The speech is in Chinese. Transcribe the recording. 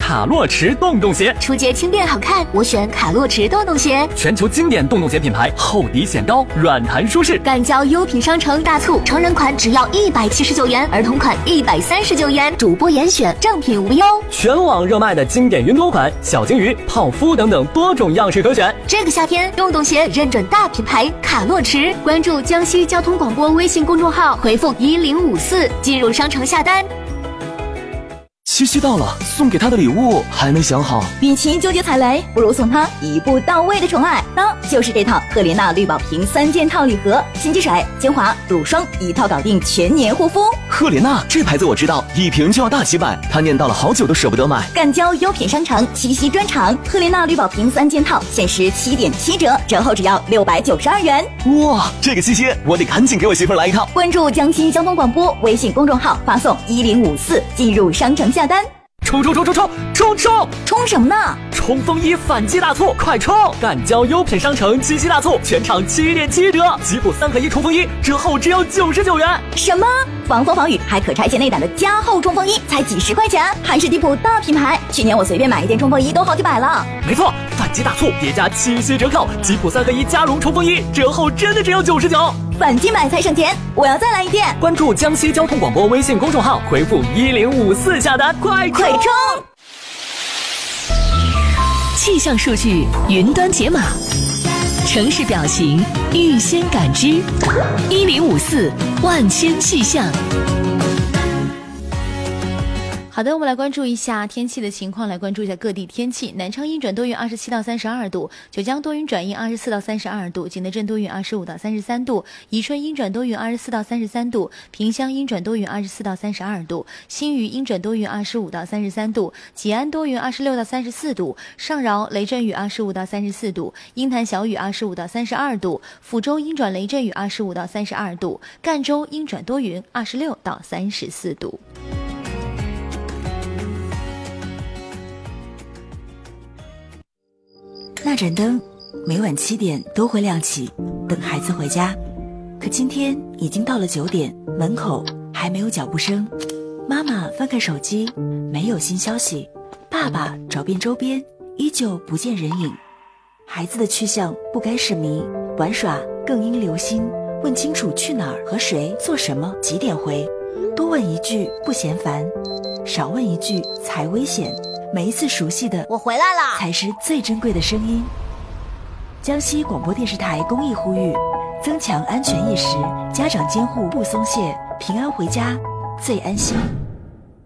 卡洛驰洞洞鞋， 出街轻便好看，我选卡洛驰洞洞鞋。 全球经典洞洞鞋品牌，厚底显高，软弹舒适。 赶交优品商城大促，成人款只要179元，儿童款139元，主播严选，正品无忧。 全网热卖的经典云朵款、小金鱼、泡芙等等多种样式可选。 这个夏天，洞洞鞋认准大品牌卡洛驰，关注江西交通广播微信公众号，回复1054进入商城下单。 七夕到了，送给他的礼物还没想好。 与其纠结踩雷，不如送他一步到位的宠爱，那就是这套赫莲娜绿宝瓶3件套礼盒，洗洁水、精华、乳霜一套搞定全年护肤。 赫莲娜这牌子我知道，一瓶就要大几百，他念叨了好久都舍不得买。 干交优品商城七夕专场，赫莲娜绿宝瓶3件套限时7.7折，折后只要692元。 哇，这个七夕我得赶紧给我媳妇来一套。 关注江西交通广播微信公众号，发送1054进入商城下单。 冲！ 冲什么呢？ 冲锋衣反击大促，快冲！干交优品商城七夕大促，全场7.7折，吉普3合1冲锋衣折后只要99元。 什么？防风防雨还可拆卸内胆的加厚冲锋衣才几十块钱，还是地普大品牌。去年我随便买一件冲锋衣都好几百了。 没错，反击大促叠加七夕折扣，吉普3合1加绒冲锋衣折后真的只要99。 反击买才省钱，我要再来一件。 关注江西交通广播微信公众号，回复1054下单，快冲！ 气象数据云端解码，城市表情预先感知，1054万千气象。 好的，我们来关注一下天气的情况，来关注一下各地天气。南昌阴转多云27到32度，九江多云转阴24到32度，景德镇多云25到33度，宜春阴转多云24到33度，萍乡阴转多云24到32度，新余阴转多云25到33度，济安多云26到34度，上饶雷阵雨25到34度，鹰潭小雨25到32度，抚州阴转雷阵雨25到32度，赣州阴转多云26到34度。 那盏灯每晚7点都会亮起，等孩子回家。可今天已经到了9点，门口还没有脚步声。妈妈翻看手机，没有新消息。爸爸找遍周边，依旧不见人影。孩子的去向不该是谜，玩耍更应留心。问清楚去哪儿和谁做什么，几点回。多问一句不嫌烦，少问一句才危险。每一次熟悉的我回来了才是最珍贵的声音。江西广播电视台公益呼吁，增强安全意识，家长监护不松懈，平安回家最安心。